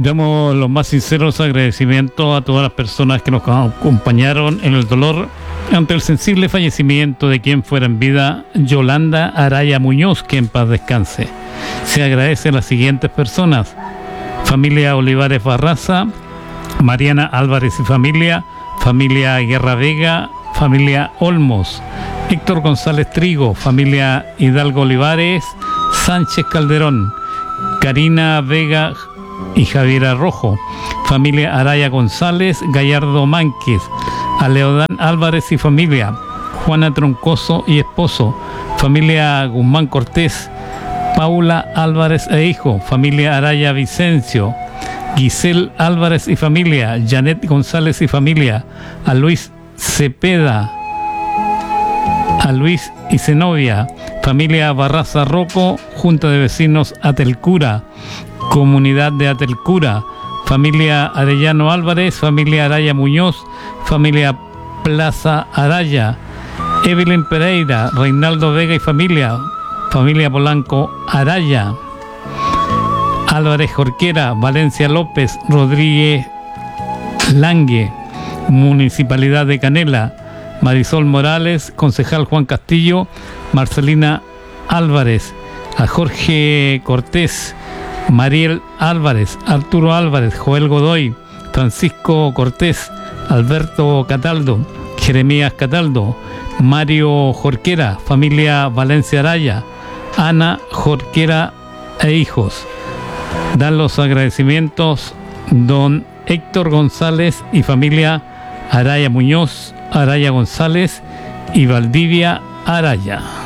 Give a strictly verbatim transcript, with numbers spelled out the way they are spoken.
Damos los más sinceros agradecimientos a todas las personas que nos acompañaron en el dolor ante el sensible fallecimiento de quien fuera en vida Yolanda Araya Muñoz, que en paz descanse. Se agradece a las siguientes personas: familia Olivares Barraza, Mariana Álvarez y familia, familia Guerra Vega, familia Olmos, Héctor González Trigo, familia Hidalgo Olivares, Sánchez Calderón, Karina Vega y Javiera Rojo, familia Araya González, Gallardo Mánquez, a Leodán Álvarez y familia, Juana Troncoso y esposo, familia Guzmán Cortés, Paula Álvarez e hijo, familia Araya Vicencio, Giselle Álvarez y familia, Janet González y familia, a Luis Cepeda, a Luis y Zenobia, familia Barraza Roco, Junta de Vecinos Atelcura, Comunidad de Atelcura, familia Arellano Álvarez, familia Araya Muñoz, familia Plaza Araya, Evelyn Pereira, Reinaldo Vega y familia, familia Polanco Araya, Álvarez Jorquera, Valencia López, Rodríguez Langue, Municipalidad de Canela, Marisol Morales, concejal Juan Castillo, Marcelina Álvarez, a Jorge Cortés, Mariel Álvarez, Arturo Álvarez, Joel Godoy, Francisco Cortés, Alberto Cataldo, Jeremías Cataldo, Mario Jorquera, familia Valencia Araya, Ana Jorquera e hijos. Dan los agradecimientos don Héctor González y familia Araya Muñoz, Araya González y Valdivia Araya.